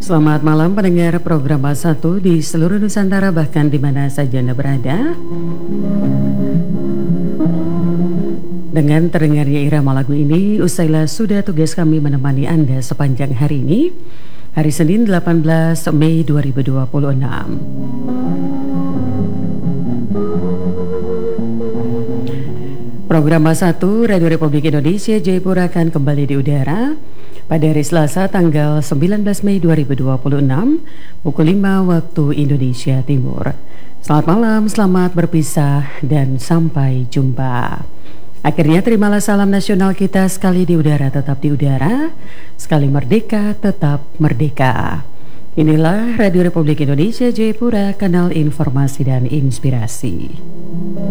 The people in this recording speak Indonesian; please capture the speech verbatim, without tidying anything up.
Selamat malam pendengar program A satu di seluruh Nusantara bahkan di mana saja Anda berada. Dengan terdengarnya irama lagu ini, usailah sudah tugas kami menemani Anda sepanjang hari ini, hari Senin delapan belas Mei dua ribu dua puluh enam. Program A satu Radio Republik Indonesia Jayapura akan kembali di udara pada hari Selasa tanggal sembilan belas Mei dua ribu dua puluh enam pukul lima waktu Indonesia Timur. Selamat malam, selamat berpisah dan sampai jumpa. Akhirnya terimalah salam nasional kita, sekali di udara tetap di udara, sekali merdeka tetap merdeka. Inilah Radio Republik Indonesia Jayapura, kanal informasi dan inspirasi.